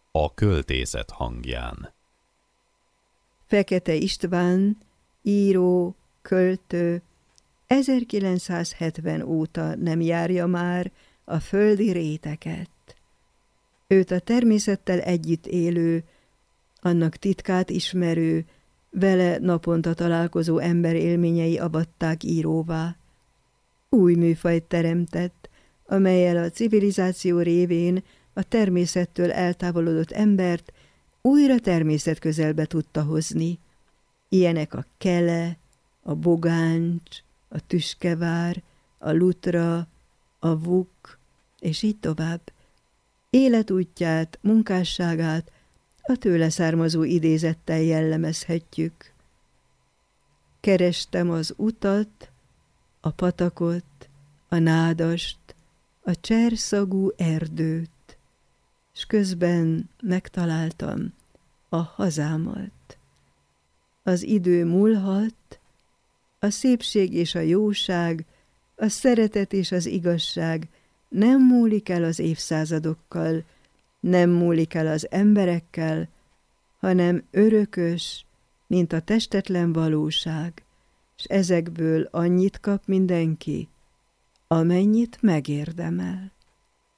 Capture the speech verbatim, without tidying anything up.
A költészet hangján. Fekete István, író, költő, ezerkilencszázhetven óta nem járja már a földi réteket. Őt a természettel együtt élő, annak titkát ismerő, vele naponta találkozó ember élményei avatták íróvá. Új műfajt teremtett, amellyel a civilizáció révén a természettől eltávolodott embert újra természet közelbe tudta hozni. Ilyenek a kele, a bogáncs, a tüskevár, a lutra, a vuk, és így tovább. Életútját, munkásságát a tőle származó idézettel jellemezhetjük. Kerestem az utat, a patakot, a nádast, a cserszagú erdőt, s közben megtaláltam a hazámat. Az idő múlhat, a szépség és a jóság, a szeretet és az igazság nem múlik el az évszázadokkal, nem múlik el az emberekkel, hanem örökös, mint a testetlen valóság, s ezekből annyit kap mindenki, amennyit megérdemel.